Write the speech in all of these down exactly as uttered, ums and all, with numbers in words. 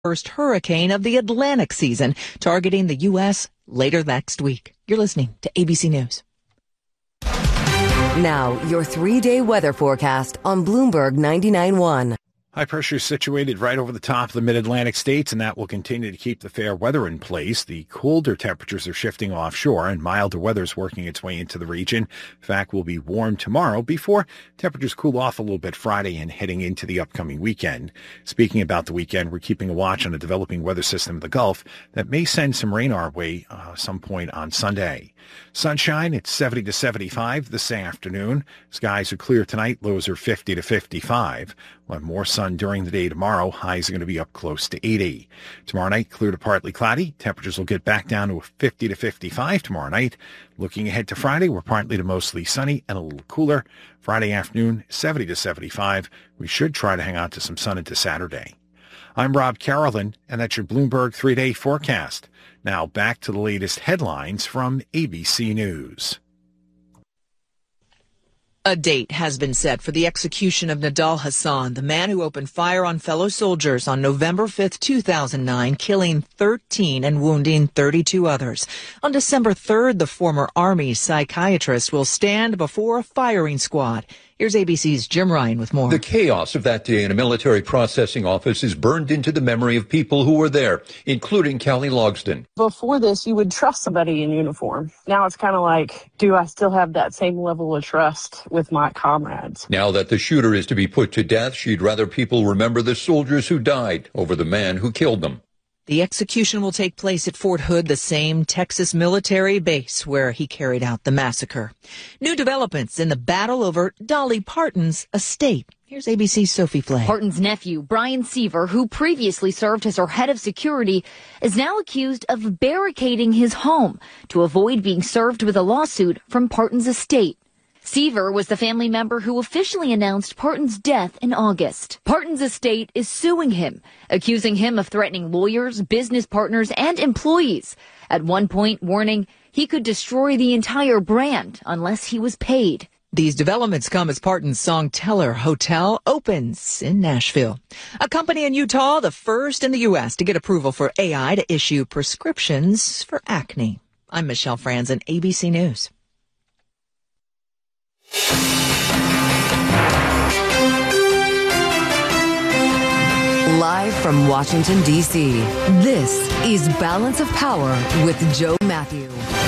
first hurricane of the Atlantic season, targeting the U S later next week. You're listening to A B C News. Now, your three-day weather forecast on Bloomberg ninety-nine point one. High pressure is situated right over the top of the mid-Atlantic states, and that will continue to keep the fair weather in place. The colder temperatures are shifting offshore, and milder weather is working its way into the region. In fact, we'll be warm tomorrow before temperatures cool off a little bit Friday and heading into the upcoming weekend. Speaking about the weekend, we're keeping a watch on a developing weather system in the Gulf that may send some rain our way uh, some point on Sunday. Sunshine, it's seventy to seventy-five this afternoon. Skies are clear tonight. Lows are fifty to fifty-five. We'll have more sun during the day tomorrow. Highs are going to be up close to eighty. Tomorrow night, clear to partly cloudy. Temperatures will get back down to fifty to fifty-five tomorrow night. Looking ahead to Friday, we're partly to mostly sunny and a little cooler. Friday afternoon, seventy to seventy-five. We should try to hang on to some sun into Saturday. I'm Rob Carolyn, and that's your Bloomberg three-day forecast. Now back to the latest headlines from A B C News. A date has been set for the execution of Nidal Hasan, the man who opened fire on fellow soldiers on November fifth, two thousand nine, killing thirteen and wounding thirty-two others. On December third, the former Army psychiatrist will stand before a firing squad. Here's A B C's Jim Ryan with more. The chaos of that day in a military processing office is burned into the memory of people who were there, including Callie Logsdon. Before this, you would trust somebody in uniform. Now it's kind of like, do I still have that same level of trust with my comrades? Now that the shooter is to be put to death, she'd rather people remember the soldiers who died over the man who killed them. The execution will take place at Fort Hood, the same Texas military base where he carried out the massacre. New developments in the battle over Dolly Parton's estate. Here's A B C's Sophie Flay. Parton's nephew, Brian Seaver, who previously served as her head of security, is now accused of barricading his home to avoid being served with a lawsuit from Parton's estate. Seaver was the family member who officially announced Parton's death in August. Parton's estate is suing him, accusing him of threatening lawyers, business partners, and employees. At one point, warning he could destroy the entire brand unless he was paid. These developments come as Parton's Song Teller Hotel opens in Nashville. A company in Utah, the first in the U S to get approval for A I to issue prescriptions for acne. I'm Michelle Franzen, A B C News. Live from Washington, D C, this is Balance of Power with Joe Matthew.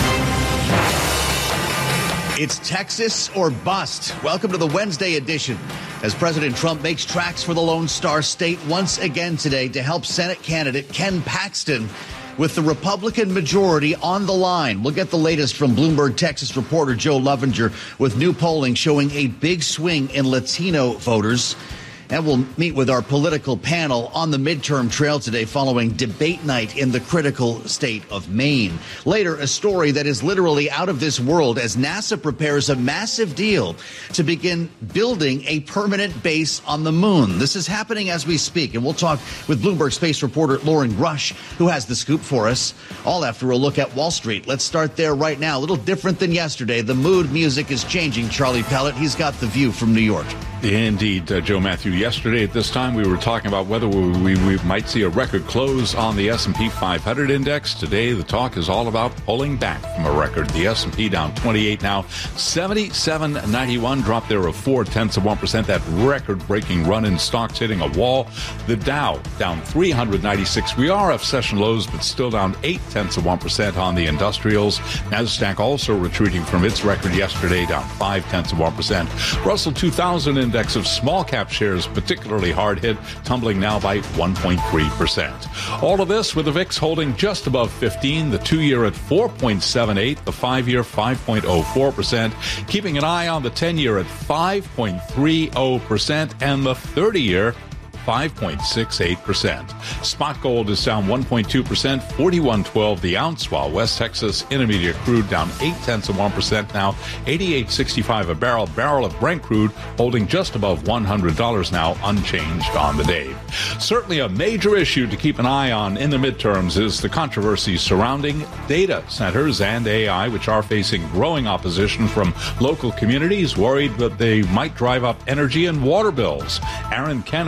It's Texas or bust. Welcome to the Wednesday edition, as President Trump makes tracks for the Lone Star State once again today to help Senate candidate Ken Paxton with the Republican majority on the line. We'll get the latest from Bloomberg Texas reporter Joe Lovinger with new polling showing a big swing in Latino voters. And we'll meet with our political panel on the midterm trail today following debate night in the critical state of Maine. Later, a story that is literally out of this world as NASA prepares a massive deal to begin building a permanent base on the moon. This is happening as we speak, and we'll talk with Bloomberg space reporter Lauren Rush, who has the scoop for us, all after a look at Wall Street. Let's start there right now. A little different than yesterday. The mood music is changing. Charlie Pellet, he's got the view from New York. Indeed, uh, Joe Matthew. Yesterday at this time, we were talking about whether we, we, we might see a record close on the S and P five hundred index. Today, the talk is all about pulling back from a record. The S and P down twenty-eight now, seventy-seven ninety-one, drop there of four tenths of one percent. That record-breaking run in stocks hitting a wall. The Dow down three hundred ninety-six. We are off session lows, but still down eight tenths of one percent on the industrials. NASDAQ also retreating from its record yesterday, down five tenths of one percent. Russell two thousand in index of small cap shares particularly hard hit, tumbling now by one point three percent. All of this with the V I X holding just above fifteen, the two-year at four point seven eight, the five-year five point oh four percent, keeping an eye on the ten-year at five point three oh percent, and the thirty-year five point six eight percent. Spot gold is down one point two percent, forty-one twelve the ounce, while West Texas Intermediate crude down eight tenths of one percent now, eighty-eight sixty-five a barrel. Barrel of Brent crude holding just above one hundred dollars now, unchanged on the day. Certainly a major issue to keep an eye on in the midterms is the controversy surrounding data centers and A I, which are facing growing opposition from local communities worried that they might drive up energy and water bills. Aaron Kennan is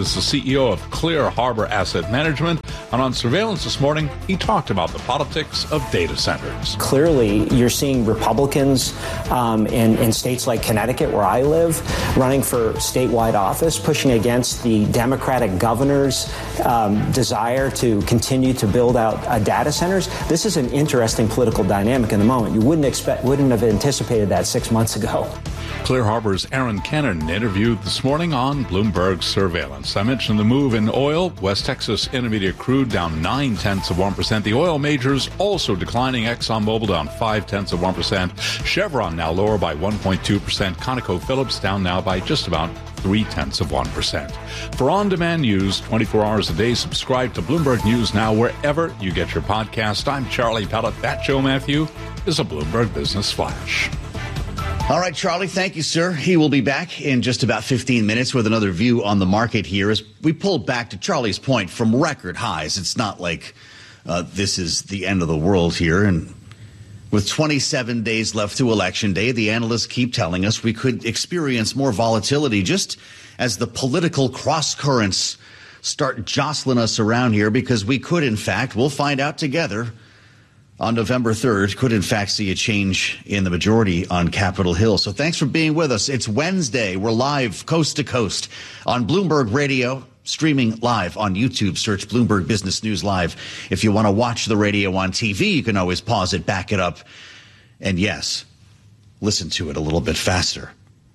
is the C E O of Clear Harbor Asset Management. And on Surveillance this morning, he talked about the politics of data centers. Clearly, you're seeing Republicans um, in, in states like Connecticut, where I live, running for statewide office, pushing against the Democratic governor's um, desire to continue to build out uh, data centers. This is an interesting political dynamic in the moment. You wouldn't expect, wouldn't have anticipated that six months ago. Clear Harbor's Aaron Kennan interviewed this morning on Bloomberg Surveillance. I mentioned the move in oil. West Texas Intermediate crude down nine tenths of one percent. The oil majors also declining. ExxonMobil down five tenths of one percent. Chevron now lower by one point two percent. ConocoPhillips down now by just about three tenths of one percent. For on-demand news, twenty-four hours a day, subscribe to Bloomberg News Now wherever you get your podcast. I'm Charlie Pellet. That Joe Matthew is a Bloomberg Business Flash. All right, Charlie, thank you, sir. He will be back in just about fifteen minutes with another view on the market here. As we pulled back to Charlie's point from record highs, it's not like uh, this is the end of the world here. And with twenty-seven days left to Election Day, the analysts keep telling us we could experience more volatility just as the political cross currents start jostling us around here, because we could, in fact, we'll find out together, on November third, could in fact see a change in the majority on Capitol Hill. So thanks for being with us. It's Wednesday. We're live coast to coast on Bloomberg Radio, streaming live on YouTube. Search Bloomberg Business News Live. If you want to watch the radio on T V, you can always pause it, back it up, and yes, listen to it a little bit faster.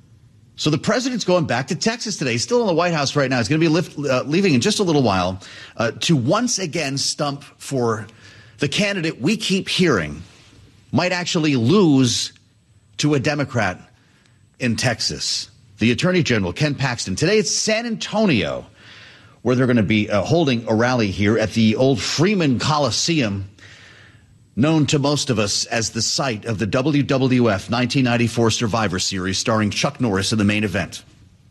So the president's going back to Texas today. He's still in the White House right now. He's going to be lift, uh, leaving in just a little while uh, to once again stump for the candidate we keep hearing might actually lose to a Democrat in Texas, the Attorney General, Ken Paxton. Today it's San Antonio, where they're going to be uh, holding a rally here at the old Freeman Coliseum, known to most of us as the site of the W W F nineteen ninety-four Survivor Series, starring Chuck Norris in the main event.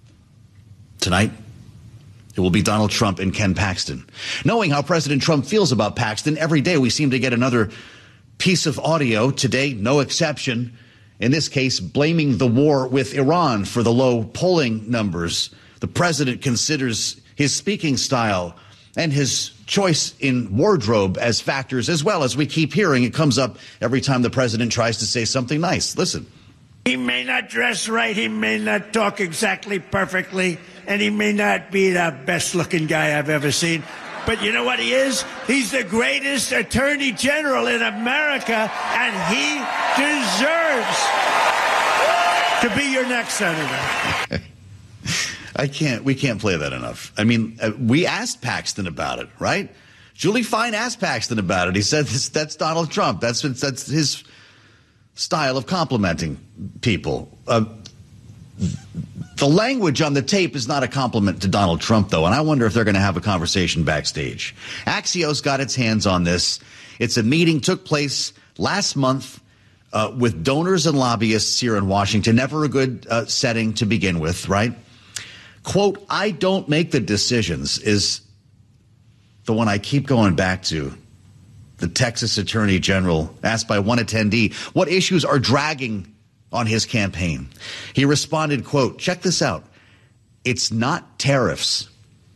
Tonight, it will be Donald Trump and Ken Paxton. Knowing how President Trump feels about Paxton, every day we seem to get another piece of audio. Today, no exception. In this case, blaming the war with Iran for the low polling numbers. The president considers his speaking style and his choice in wardrobe as factors, as well as we keep hearing. It comes up every time the president tries to say something nice. Listen. He may not dress right. He may not talk exactly perfectly. And he may not be the best-looking guy I've ever seen. But you know what he is? He's the greatest attorney general in America, and he deserves to be your next senator. I can't, we can't play that enough. I mean, uh, we asked Paxton about it, right? Julie Fine asked Paxton about it. He said, this, that's Donald Trump. That's, that's his style of complimenting people. Uh, The language on the tape is not a compliment to Donald Trump, though, and I wonder if they're going to have a conversation backstage. Axios got its hands on this. It's a meeting took place last month uh, with donors and lobbyists here in Washington. Never a good uh, setting to begin with, right? Quote, I don't make the decisions is the one I keep going back to. The Texas Attorney General asked by one attendee what issues are dragging on his campaign. He responded, quote, check this out. It's not tariffs.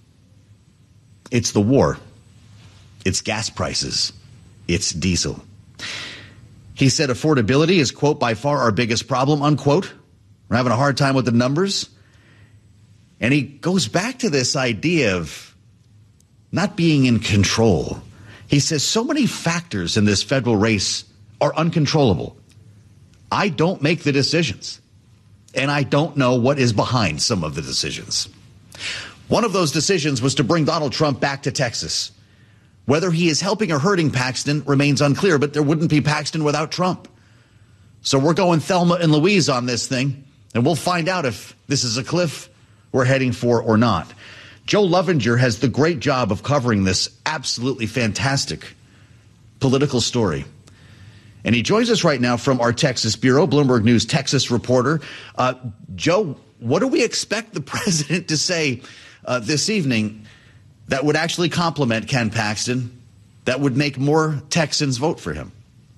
It's the war. It's gas prices. It's diesel. He said affordability is, quote, by far our biggest problem, unquote. We're having a hard time with the numbers. And he goes back to this idea of not being in control. He says so many factors in this federal race are uncontrollable. I don't make the decisions, and I don't know what is behind some of the decisions. One of those decisions was to bring Donald Trump back to Texas. Whether he is helping or hurting Paxton remains unclear, but there wouldn't be Paxton without Trump. So we're going Thelma and Louise on this thing, and we'll find out if this is a cliff we're heading for or not. Joe Lovinger has the great job of covering this absolutely fantastic political story. And he joins us right now from our Texas bureau, Bloomberg News Texas reporter. Uh, Joe, what do we expect the president to say uh, this evening that would actually compliment Ken Paxton, that would make more Texans vote for him?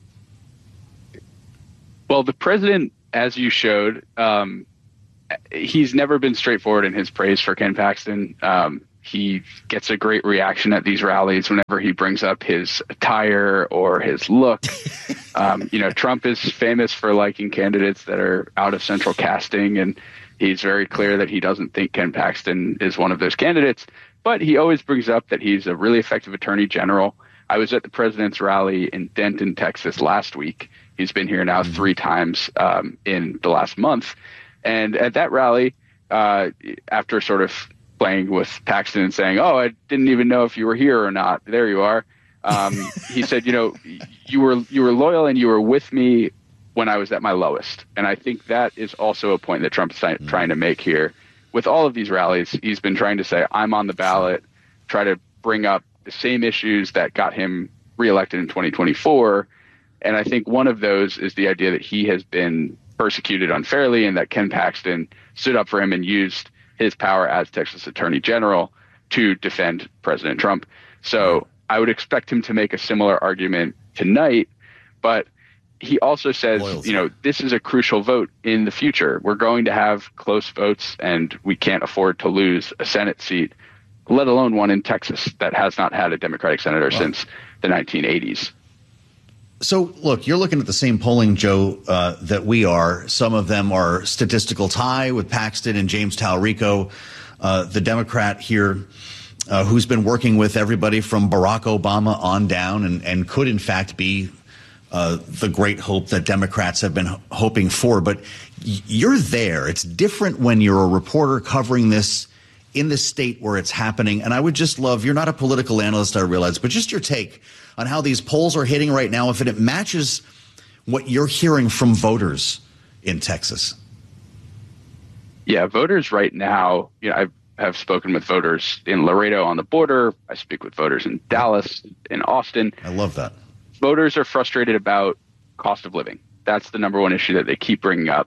Well, the president, as you showed, um, he's never been straightforward in his praise for Ken Paxton. Um, he gets a great reaction at these rallies whenever he brings up his attire or his look. um, you know, Trump is famous for liking candidates that are out of central casting, and he's very clear that he doesn't think Ken Paxton is one of those candidates. But he always brings up that he's a really effective attorney general. I was at the president's rally in Denton, Texas last week. He's been here now three times um, in the last month. And at that rally, uh, after sort of playing with Paxton and saying, oh, I didn't even know if you were here or not. There you are. Um, he said, you know, you were you were loyal and you were with me when I was at my lowest. And I think that is also a point that Trump's mm-hmm. trying to make here. With all of these rallies, he's been trying to say, I'm on the ballot, try to bring up the same issues that got him reelected in twenty twenty-four. And I think one of those is the idea that he has been persecuted unfairly and that Ken Paxton stood up for him and used his power as Texas Attorney General to defend President Trump. So I would expect him to make a similar argument tonight, but he also says, Loyalty. you know, this is a crucial vote in the future. We're going to have close votes and we can't afford to lose a Senate seat, let alone one in Texas that has not had a Democratic senator wow. since the nineteen eighties. So, look, you're looking at the same polling, Joe, uh, that we are. Some of them are statistical tie with Paxton and James Talarico, uh, the Democrat here, uh, who's been working with everybody from Barack Obama on down and, and could, in fact, be uh, the great hope that Democrats have been hoping for. But you're there. It's different when you're a reporter covering this in the state where it's happening. And I would just love, you're not a political analyst, I realize, but just your take on how these polls are hitting right now, if it matches what you're hearing from voters in Texas. Yeah, voters right now, you know, I have spoken with voters in Laredo on the border. I speak with voters in Dallas, in Austin. I love that. Voters are frustrated about cost of living. That's the number one issue that they keep bringing up.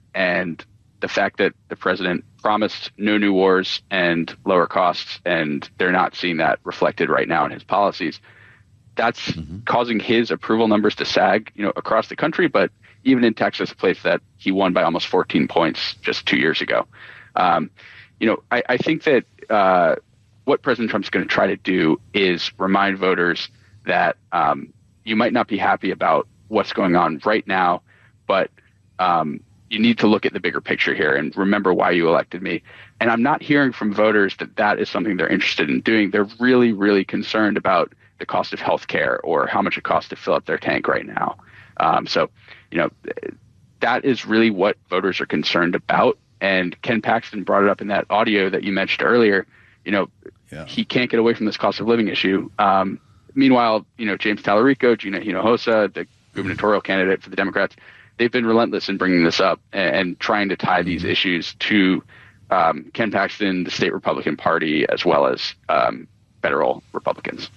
And the fact that the president promised no new wars and lower costs, and they're not seeing that reflected right now in his policies. That's mm-hmm. causing his approval numbers to sag, you know, across the country, but even in Texas, a place that he won by almost fourteen points just two years ago. Um, you know, I, I think that uh, what President Trump's going to try to do is remind voters that um, you might not be happy about what's going on right now, but um, you need to look at the bigger picture here and remember why you elected me. And I'm not hearing from voters that that is something they're interested in doing. They're really, really concerned about the cost of health care or how much it costs to fill up their tank right now. Um, so, you know, that is really what voters are concerned about. And Ken Paxton brought it up in that audio that you mentioned earlier. You know, yeah. he can't get away from this cost of living issue. Um, meanwhile, you know, James Talarico, Gina Hinojosa, the gubernatorial candidate for the Democrats, they've been relentless in bringing this up and, and trying to tie these issues to um, Ken Paxton, the state Republican Party, as well as um, federal Republicans.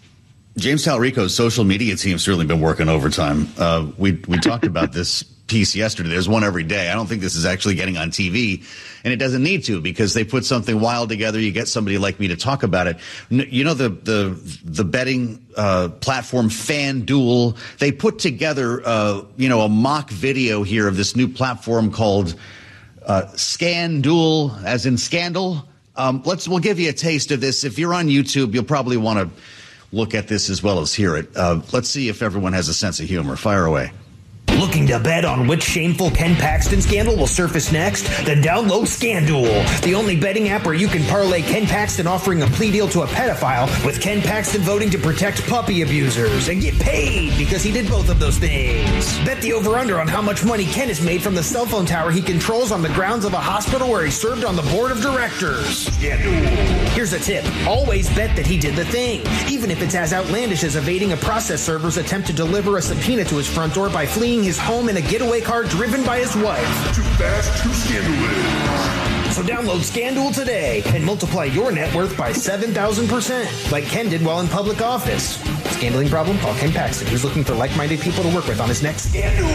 James Talarico's social media team's certainly been working overtime. Uh, we we talked about this piece yesterday. There's one every day. I don't think this is actually getting on T V, and it doesn't need to because they put something wild together. You get somebody like me to talk about it. You know, the the the betting uh, platform FanDuel, they put together uh, you know a mock video here of this new platform called uh, ScanDuel, as in scandal. Um, let's we'll give you a taste of this. If you're on YouTube, you'll probably want to look at this as well as hear it. Uh, let's see if everyone has a sense of humor. Fire away. Looking to bet on which shameful Ken Paxton scandal will surface next? Then download ScanDuel, the only betting app where you can parlay Ken Paxton offering a plea deal to a pedophile with Ken Paxton voting to protect puppy abusers and get paid because he did both of those things. Bet the over-under on how much money Ken has made from the cell phone tower he controls on the grounds of a hospital where he served on the board of directors. ScanDuel. Here's a tip. Always bet that he did the thing, even if it's as outlandish as evading a process server's attempt to deliver a subpoena to his front door by fleeing his home in a getaway car driven by his wife. Too fast, too scandalous. So download ScanDuel today and multiply your net worth by seven thousand percent, like Ken did while in public office. Scandaling problem? Call Ken Paxton, who's looking for like-minded people to work with on his next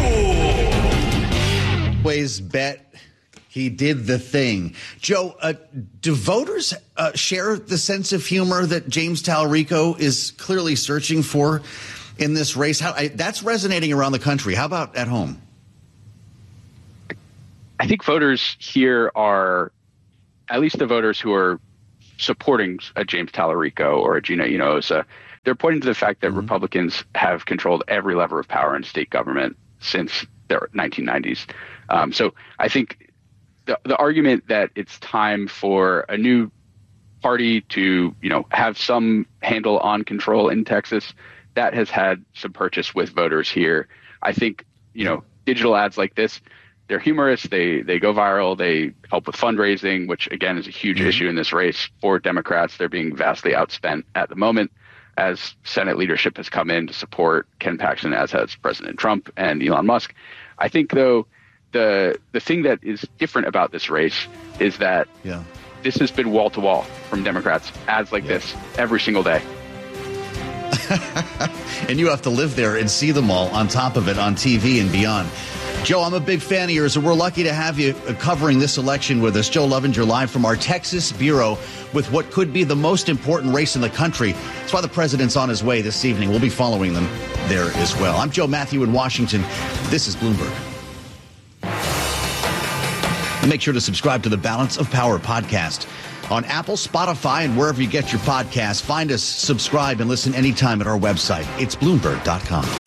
ScanDuel. Always bet he did the thing. Joe, uh, do voters uh, share the sense of humor that James Talarico is clearly searching for in this race? How I, that's resonating around the country. How about at home? I think voters here are, at least the voters who are supporting a James Tallarico or a Gina Hinojosa. They're pointing to the fact that mm-hmm. Republicans have controlled every lever of power in state government since the nineteen nineties. Um, so I think the the argument that it's time for a new party to, you know, have some handle on control in Texas, that has had some purchase with voters here. I think, you know, digital ads like this, they're humorous. They they go viral. They help with fundraising, which, again, is a huge mm-hmm. issue in this race for Democrats. They're being vastly outspent at the moment as Senate leadership has come in to support Ken Paxton, as has President Trump and Elon Musk. I think, though, the the thing that is different about this race is that yeah. this has been wall-to-wall from Democrats, ads like yeah. this every single day. And you have to live there and see them all on top of it on T V and beyond. Joe, I'm a big fan of yours, and we're lucky to have you covering this election with us. Joe Lovinger live from our Texas bureau with what could be the most important race in the country. That's why the president's on his way this evening. We'll be following them there as well. I'm Joe Matthew in Washington. This is Bloomberg. And make sure to subscribe to the Balance of Power podcast on Apple, Spotify, and wherever you get your podcasts. Find us, subscribe, and listen anytime at our website. It's Bloomberg dot com.